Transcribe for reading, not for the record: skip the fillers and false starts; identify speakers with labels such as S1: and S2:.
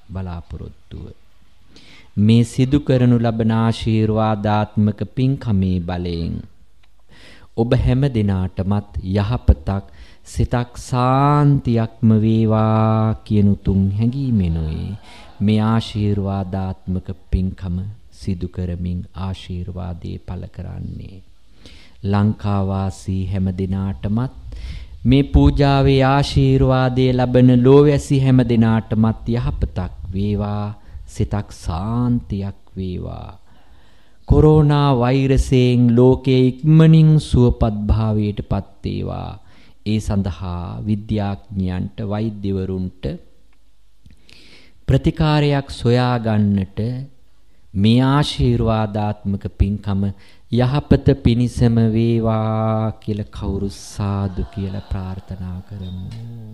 S1: බලාපොරොත්තුව. මේ සිදු කරනු ලබන ආශිර්වාදාත්මක පින්කමේ බලයෙන් ඔබ හැම දිනාටමත් යහපතක් සිතක් සාන්තියක්ම වේවා කියන උතුම් හැඟීමෙනුයි මේ ආශිර්වාදාත්මක පින්කම සිදු කරමින් ආශිර්වාදේ පළ කරන්නේ. ලංකාවාසී හැම දිනාටමත් මේ පූජාවේ ආශිර්වාදයේ ලබන ලෝවැසි හැම දිනාටමත් යහපතක් වේවා, සිතක් සාන්තියක් වේවා. කොරෝනා වෛරසයෙන් ලෝකයේ ඉක්මනින් සුවපත් භාවයට පත් වේවා. ඒ සඳහා විද්‍යාඥයන්ට, වෛද්‍යවරුන්ට ප්‍රතිකාරයක් සොයා ගන්නට මේ ආශිර්වාදාත්මක පින්කම යහපත පිණිසම වේවා කියලා කවුරු සාදු කියලා ප්‍රාර්ථනා කරමු.